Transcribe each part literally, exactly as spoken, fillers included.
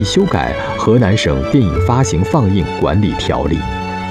修改河南省电影发行放映管理条例。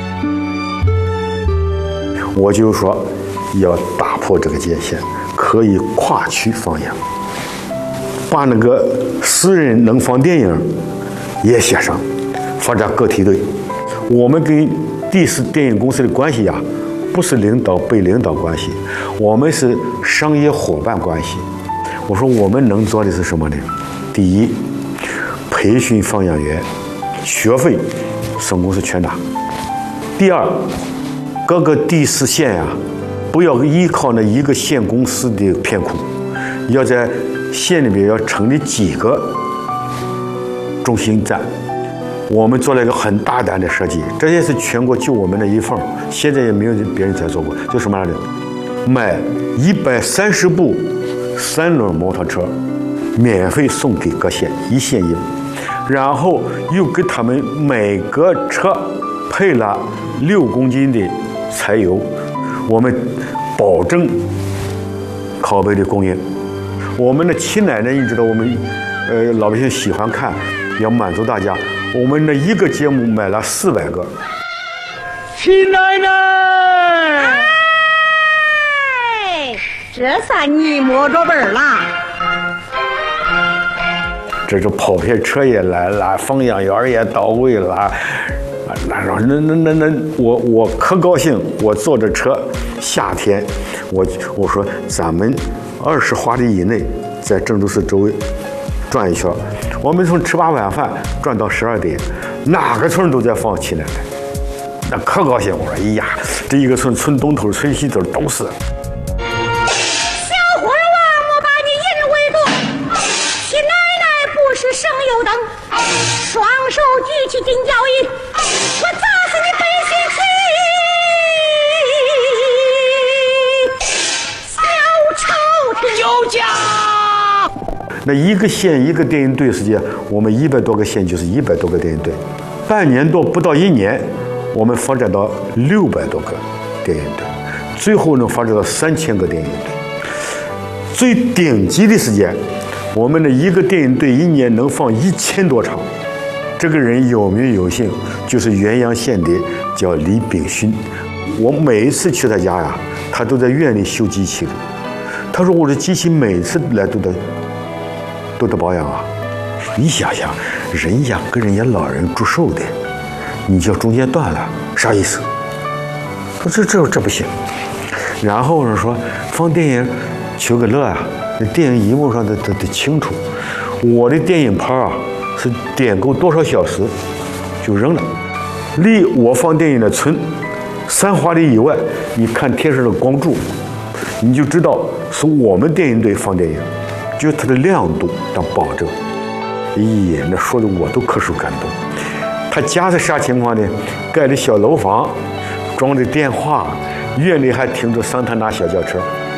我就说要打破这个界限，可以跨区放映，把那个私人能放电影也写上，发展个体队。我们跟第四电影公司的关系呀，不是领导被领导关系，我们是商业伙伴关系。我说我们能做的是什么呢？第一，培训放映员，学费省公司全拿。第二，各个第四县呀，不要依靠那一个县公司的片库，要在县里边要成立几个中心站。我们做了一个很大胆的设计，这也是全国就我们的一份，现在也没有别人再做过。就什么来着？买一百三十部三轮摩托车，免费送给各县，一县一部，然后又给他们每个车配了六公斤的柴油，我们保证拷贝的供应。我们的亲奶奶，你知道我们呃老百姓喜欢看，要满足大家。我们的一个节目买了四百个。 亲奶奶， 哎，这算你摸着本儿了。 这是跑片车也来了，放映员也到位了。那那那那那，我我可高兴！我坐着车，夏天，我我说咱们二十华里以内，在郑州市周围转一圈。我们从吃罢晚饭转到十二点，哪个村都在放亲奶奶，那可高兴！我说，哎呀，这一个村村东头、村西头都是。 小伙儿啊，莫把你引为毒！亲奶奶不是省油灯，双手举起金交椅，我砸死你背西去！小丑有家。 那一个县一个电影队时间，我们一百多个县就是一百多个电影队，半年多不到一年，我们发展到六百多个电影队，最后能发展到三千个电影队。最顶级的时间，我们的一个电影队一年能放一千多场。这个人有名有姓，就是原阳县的，叫李炳勋。我每一次去他家呀，他都在院里修机器的。他说我的机器每次来都得都得保养啊！你想想，人家跟人家老人祝寿的，你就中间断了，啥意思？说这这这不行。然后呢说放电影求个乐啊，那电影荧幕上的得得清楚。我的电影盘啊是点够多少小时就扔了。离我放电影的村三华里以外，你看天上的光柱，你就知道是我们电影队放电影。就是它的亮度当保证。咦，那说的我都可受感动。他家是啥情况呢？盖的小楼房，装的电话，院里还停着桑塔纳小轿车。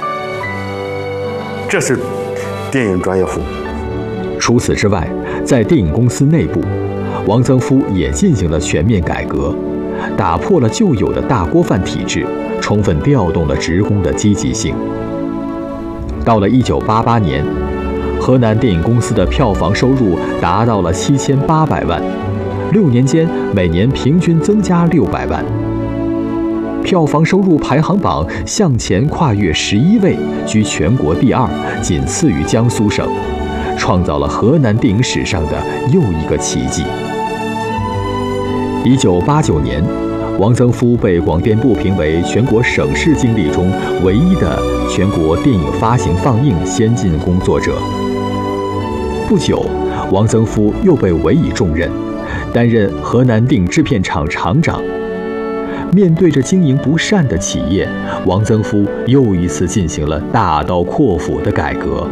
这是电影专业户。 除此之外，在电影公司内部，王曾夫也进行了全面改革，打破了旧有的大锅饭体制，充分调动了职工的积极性。到了一九八八年，河南电影公司的票房收入达到了七千八百万，六年间每年平均增加六百万，票房收入排行榜向前跨越十一位，居全国第二，仅次于江苏省，创造了河南电影史上的又一个奇迹。一九八九年，王曾夫被广电部评为全国省市经历中唯一的全国电影发行放映先进工作者。不久，王曾夫又被委以重任，担任河南电影制片厂厂长。面对着经营不善的企业，王曾夫又一次进行了大刀阔斧的改革。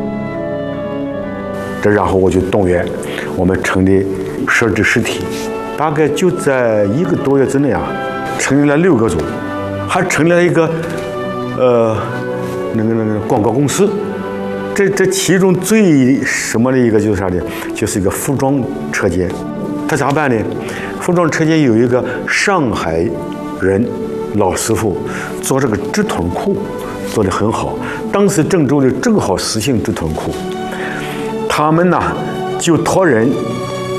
这然后我就动员我们成立设置实体，大概就在一个多月之内啊，成立了六个组，还成立了一个呃那个那个广告公司。这这其中最什么的一个就是啥呢？就是一个服装车间。他咋办呢？服装车间有一个上海人老师傅做这个直臀裤，做得很好。当时郑州的正好实行直臀裤，他们呢就托人